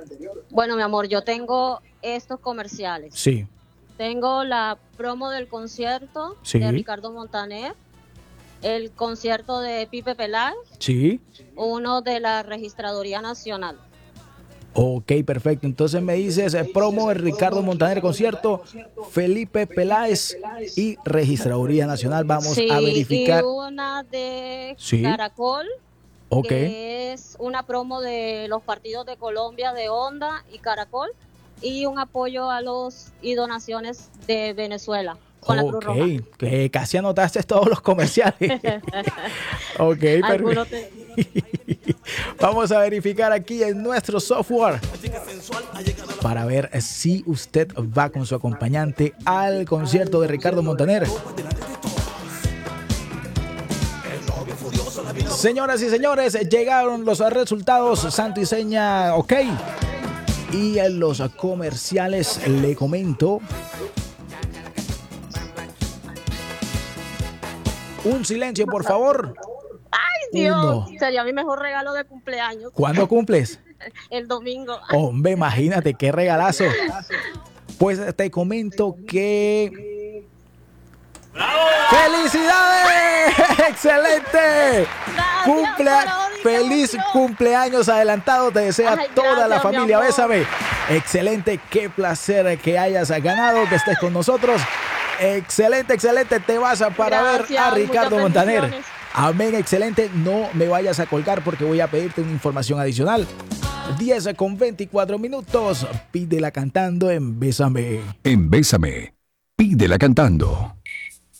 Bueno, mi amor, yo tengo estos comerciales. Sí, Tengo la promo del concierto Sí. de Ricardo Montaner, el concierto de Pipe Peláez, sí. uno de la Registraduría Nacional. Ok, perfecto. Entonces me dices promo de Ricardo Montaner concierto, Felipe Peláez y Registraduría Nacional. Vamos a Sí, y verificar. una de Sí, Caracol, ok. que es una promo de los partidos de Colombia de Onda y Caracol, y un apoyo a los y donaciones de Venezuela con la Cruz Ok, Roja. que casi anotaste todos los comerciales. Ok, Algunos te... Vamos a verificar aquí en nuestro software para ver si usted va con su acompañante al concierto de Ricardo Montaner. Señoras y señores, llegaron los resultados. Santo y seña, ok. Y en los comerciales le comento. Un silencio, por favor. Dios, Uno. sería mi mejor regalo de cumpleaños. ¿Cuándo cumples? El domingo. Hombre, imagínate qué regalazo. Pues te comento que... ¡Felicidades! ¡Excelente! Feliz cumpleaños adelantado. Te desea Ay, toda la gracias, familia. mi amor. Bésame. Excelente. Qué placer que hayas ganado, que estés con nosotros. Excelente, excelente. Te vas para ver Gracias, a Ricardo muchas Montaner. bendiciones. Amén, excelente. No me vayas a colgar porque voy a pedirte una información adicional. 10:24. Pídela cantando en Bésame. En Bésame, pídela cantando.